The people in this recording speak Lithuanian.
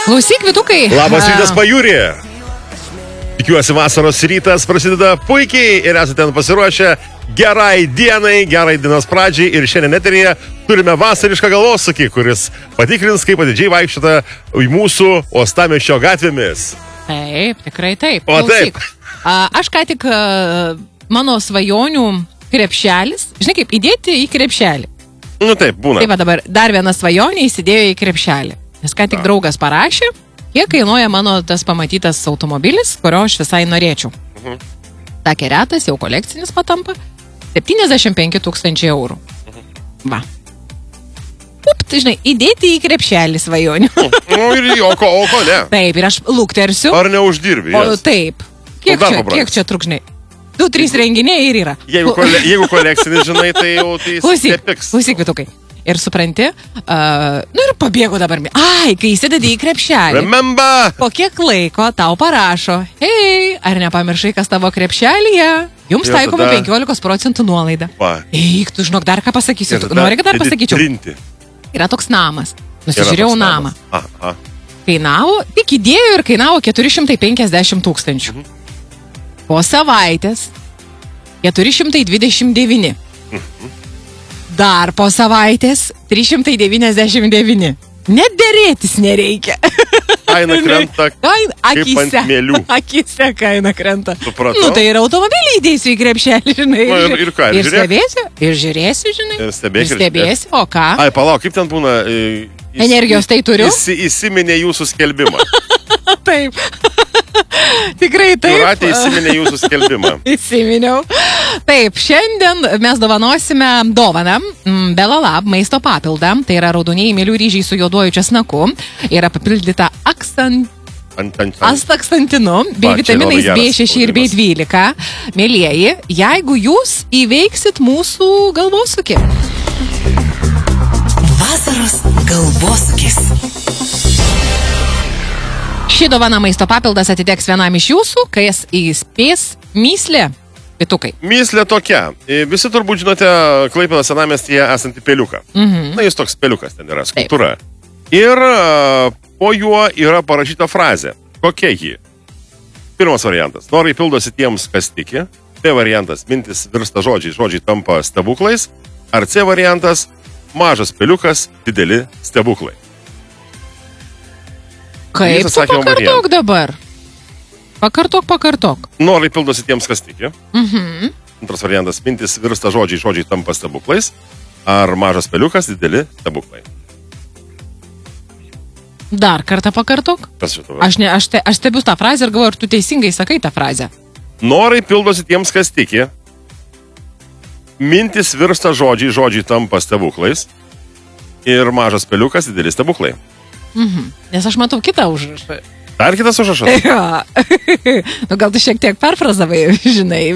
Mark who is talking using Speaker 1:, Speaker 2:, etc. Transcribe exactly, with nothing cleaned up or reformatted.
Speaker 1: Klausyk, Vytukai.
Speaker 2: Labas rytas, Pajūrė. Tikiuosi, vasaros rytas prasideda puikiai ir esate pasiruošę gerai dienai, gerai dienos pradžiai. Ir šiandien eteryje turime vasarišką galvosūkį, kuris patikrins, kaip atidžiai vaikščiota į mūsų uostamiesčio gatvėmis.
Speaker 1: Taip, tikrai taip.
Speaker 2: O
Speaker 1: Klausyk,
Speaker 2: taip.
Speaker 1: a, aš ką tik a, mano svajonių krepšelis, žinai kaip, įdėti į krepšelį.
Speaker 2: Nu taip, būna.
Speaker 1: Tai va dabar dar viena svajonė įsidėjo į krepšelį. Nes ką tik
Speaker 2: Na.
Speaker 1: draugas parašė, kiek kainuoja mano tas pamatytas automobilis, kurio aš visai norėčiau.
Speaker 2: Mhm.
Speaker 1: Sakė, retas, jau kolekcinis patampa, septyniasdešimt penki tūkstančiai eurų.
Speaker 2: Mhm.
Speaker 1: Va. Up, tai žinai, įdėti į krepšelį svajonių.
Speaker 2: Nu ir o ko, o ko ne?
Speaker 1: Taip, ir aš luktersiu.
Speaker 2: Ar neuždirbi?
Speaker 1: O
Speaker 2: Jas?
Speaker 1: taip. Kiek
Speaker 2: O dar
Speaker 1: čia,
Speaker 2: pabrangs.
Speaker 1: kiek čia trukžnai? Du, trys renginiai ir yra.
Speaker 2: Jeigu, kole, jeigu kolekcinis, žinai, tai jau tai
Speaker 1: Klausyk,
Speaker 2: nepiks.
Speaker 1: klausyk, Vytukai. Ir supranti, uh, nu ir pabėgo dabar. Ai, kai įsidedi į krepšelį.
Speaker 2: Remember!
Speaker 1: Po kiek laiko tau parašo, hei, ar nepamiršai, kas tavo krepšelyje? Jums
Speaker 2: Ir
Speaker 1: taikoma
Speaker 2: tada-
Speaker 1: penkiolikos procentų nuolaida.
Speaker 2: Va.
Speaker 1: Eik, tu žinok, dar ką pasakysiu.
Speaker 2: Ir
Speaker 1: Tu
Speaker 2: tada
Speaker 1: nori, kad dar
Speaker 2: dedi
Speaker 1: pasakyčiau?
Speaker 2: trinti.
Speaker 1: Yra toks namas.
Speaker 2: Yra
Speaker 1: Nusižiūrėjau
Speaker 2: toks
Speaker 1: namą.
Speaker 2: namas. Aha.
Speaker 1: Kainavo, tik įdėjo ir kainavo keturi šimtai penkiasdešimt tūkstančių.
Speaker 2: Mhm.
Speaker 1: Po savaitės keturi šimtai dvidešimt devyni.
Speaker 2: Mhm.
Speaker 1: Dar po savaitės trys šimtai devyniasdešimt devyni. Net dėrėtis nereikia.
Speaker 2: Kaina krenta
Speaker 1: Kaina,
Speaker 2: kaip
Speaker 1: akise,
Speaker 2: ant mielių.
Speaker 1: akise kaina krenta.
Speaker 2: Supratau.
Speaker 1: Nu tai ir automobilį įdėsiu į krepšelį, žinai.
Speaker 2: Nu, ir- ir ką, ir
Speaker 1: ir
Speaker 2: žiūrėk.
Speaker 1: stebėsiu, ir žiūrėsiu, žinai.
Speaker 2: Ir stebėk, ir
Speaker 1: stebėsiu, o ką?
Speaker 2: Ai, palauk, kaip ten būna? e, įs-
Speaker 1: Energijos tai turiu?
Speaker 2: Įsi, įsiminė jūsų skelbimą.
Speaker 1: Taip. Tikrai taip.
Speaker 2: Jūratė įsiminė jūsų skelbimą.
Speaker 1: Įsiminiau. Taip, šiandien mes dovanosime dovaną mm, Belalab maisto papildą. Tai yra raudonieji mėlių ryžiai su juoduoju česnaku. Yra papildyta aksan...
Speaker 2: Ant, ant, ant.
Speaker 1: astaksantinu bei
Speaker 2: Va, čia
Speaker 1: vitaminais
Speaker 2: labai
Speaker 1: B
Speaker 2: geras
Speaker 1: šeši ir B
Speaker 2: pavadinimas.
Speaker 1: dvylika. Mėlieji, jeigu jūs įveiksit mūsų galvosūkį.
Speaker 3: Vasaros galvosūkis.
Speaker 1: Ši dovana maisto papildas atiteks vienam iš jūsų, kai jas įspės myslė. Vytukai.
Speaker 2: Myslė tokia. E, Visi turbūt žinote Klaipėdos senamiestyje esantį peliuką.
Speaker 1: Mhm.
Speaker 2: Na, jis toks peliukas ten yra, skulptūra. Ir a, po juo yra parašyta frazė. Kokia ji? Pirmas variantas. Norai pildosi tiems, kas tiki. B variantas. Mintis virsta žodžiai, žodžiai tampa stebuklais. Ar C variantas. Mažas peliukas, dideli stebuklai.
Speaker 1: Kaip
Speaker 2: Trys
Speaker 1: tu
Speaker 2: atsakymo
Speaker 1: pakartok
Speaker 2: variantai.
Speaker 1: dabar? Pakartok, pakartok.
Speaker 2: Norai pildosi tiems, kas tiki.
Speaker 1: Mhm.
Speaker 2: Antras variantas. Mintis virsta žodžiai, žodžiai tampa stebuklais. Ar mažas peliukas, dideli stebuklai.
Speaker 1: Dar kartą pakartok.
Speaker 2: Kas šito?
Speaker 1: Aš, ne, aš, te, aš stebiu tą frazę ir galvoju, ar tu teisingai sakai tą frazę.
Speaker 2: Norai pildosi tiems, kas tiki. Mintis virsta žodžiai, žodžiai tampa stebuklais. Ir mažas peliukas, didelis stebuklai.
Speaker 1: Mhm. Nes aš matau kitą užrašą.
Speaker 2: Dar kitas užrašas.
Speaker 1: Nu, gal tu šiek tiek perfrazavai, žinai.